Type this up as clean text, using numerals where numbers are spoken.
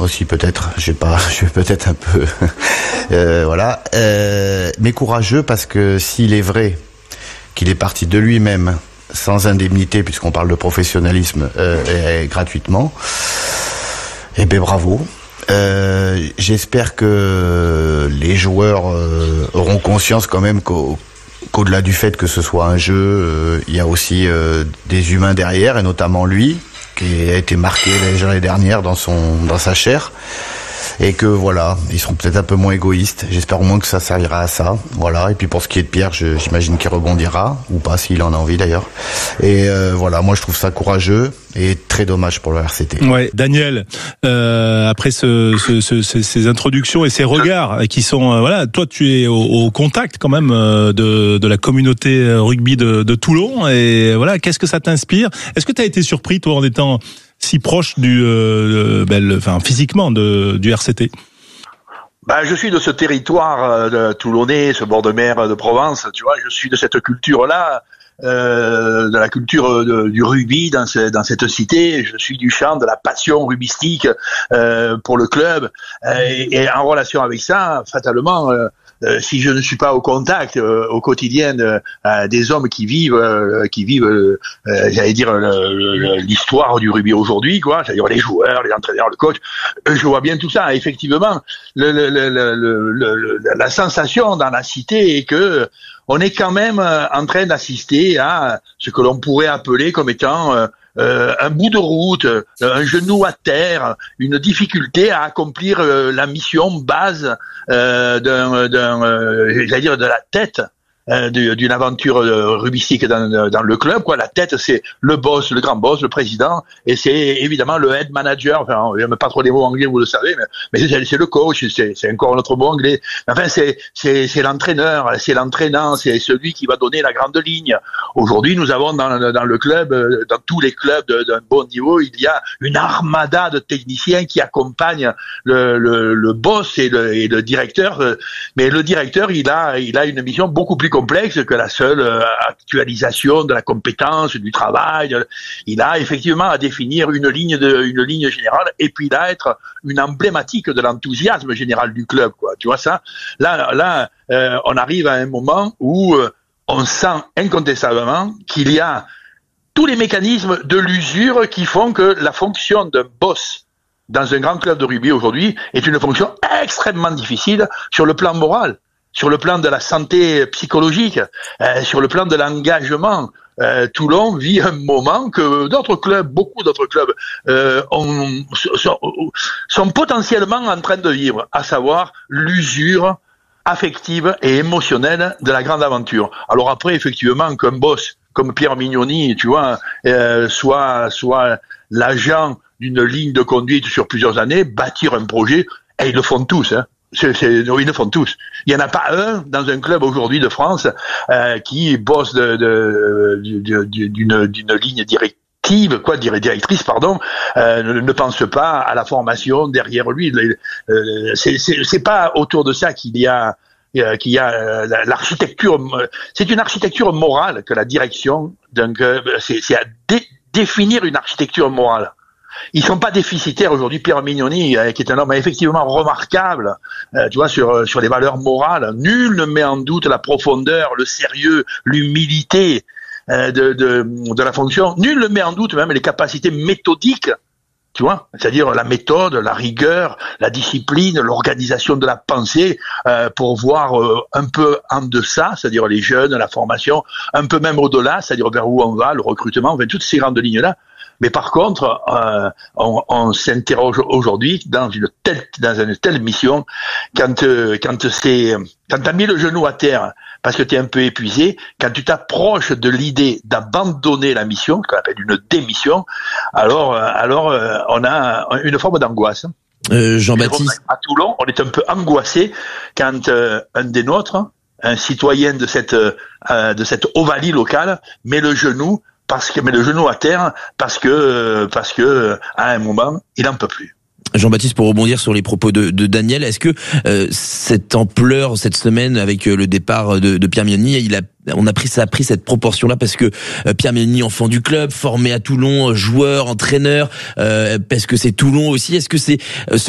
aussi peut-être. Je suis peut-être un peu, voilà. Mais courageux parce que s'il est vrai qu'il est parti de lui-même, sans indemnité, puisqu'on parle de professionnalisme, et gratuitement, eh ben bravo. J'espère que les joueurs auront conscience quand même qu'au-delà du fait que ce soit un jeu, il y a aussi des humains derrière, et notamment lui, qui a été marqué l'année dernière dans sa chair. Et que voilà, ils seront peut-être un peu moins égoïstes. J'espère au moins que ça servira à ça. Voilà. Et puis pour ce qui est de Pierre, j'imagine qu'il rebondira, ou pas, s'il en a envie d'ailleurs. Et voilà, moi je trouve ça courageux et très dommage pour le RCT. Ouais, Daniel, après ces introductions et ces regards qui sont, voilà, toi tu es au contact quand même de la communauté rugby de Toulon, et voilà, qu'est-ce que ça t'inspire? Est-ce que tu as été surpris toi en étant si proche physiquement du RCT? Je suis de ce territoire toulonnais, ce bord de mer de Provence, tu vois, je suis de cette culture-là, de la culture du rugby dans cette cité. Je suis du champ de la passion rugbyistique pour le club, et en relation avec ça, fatalement, si je ne suis pas au contact au quotidien des hommes qui vivent j'allais dire l'histoire du rugby aujourd'hui, quoi, c'est-à-dire les joueurs, les entraîneurs, le coach, je vois bien tout ça. Effectivement, la sensation dans la cité est que on est quand même en train d'assister à ce que l'on pourrait appeler comme étant un bout de route, un genou à terre, une difficulté à accomplir la mission base j'allais dire de la tête d'une aventure rugbyistique dans le club, quoi. La tête, c'est le boss, le grand boss, le président, et c'est évidemment le head manager. Enfin, j'aime pas trop les mots anglais, vous le savez, mais c'est le coach, c'est encore un autre mot anglais. Enfin, c'est l'entraîneur, c'est l'entraînant, c'est celui qui va donner la grande ligne. Aujourd'hui, nous avons dans le club, dans tous les clubs d'un bon niveau, il y a une armada de techniciens qui accompagnent le boss et le directeur. Mais le directeur, il a une mission beaucoup plus complexe que la seule actualisation de la compétence, du travail. Il a effectivement à définir une ligne générale, et puis il a à être une emblématique de l'enthousiasme général du club, quoi. Tu vois ça? Là, on arrive à un moment où on sent incontestablement qu'il y a tous les mécanismes de l'usure qui font que la fonction d'un boss dans un grand club de rugby aujourd'hui est une fonction extrêmement difficile sur le plan moral, sur le plan de la santé psychologique, sur le plan de l'engagement. Toulon vit un moment que beaucoup d'autres clubs sont potentiellement en train de vivre, à savoir l'usure affective et émotionnelle de la grande aventure. Alors après, effectivement, qu'un boss comme Pierre Mignoni, tu vois, soit l'agent d'une ligne de conduite sur plusieurs années, bâtir un projet, et ils le font tous, hein. Ils le font tous. Il y en a pas un dans un club aujourd'hui de France qui bosse d'une ligne directrice, ne pense pas à la formation derrière lui. C'est pas autour de ça qu'il y a l'architecture. C'est une architecture morale que la direction d'un club. C'est à définir une architecture morale. Ils sont pas déficitaires aujourd'hui. Pierre Mignoni, qui est un homme effectivement remarquable, tu vois, sur les valeurs morales. Nul ne met en doute la profondeur, le sérieux, l'humilité de la fonction. Nul ne met en doute même les capacités méthodiques, tu vois, c'est-à-dire la méthode, la rigueur, la discipline, l'organisation de la pensée, pour voir un peu en deçà, c'est-à-dire les jeunes, la formation, un peu même au-delà, c'est-à-dire vers où on va, le recrutement, enfin toutes ces grandes lignes-là. Mais par contre, on s'interroge aujourd'hui dans une telle mission, quand t'as mis le genou à terre parce que t'es un peu épuisé, quand tu t'approches de l'idée d'abandonner la mission, qu'on appelle une démission, alors on a une forme d'angoisse. Jean-Baptiste. À Toulon, on est un peu angoissé quand un des nôtres, un citoyen de cette ovalie locale, met le genou à terre parce que à un moment il en peut plus. Jean-Baptiste, pour rebondir sur les propos de Daniel, est-ce que cette ampleur cette semaine avec le départ de Pierre Mignoni, ça a pris cette proportion-là parce que Pierre Mignoni, enfant du club, formé à Toulon, joueur, entraîneur, parce que c'est Toulon aussi. Est-ce que c'est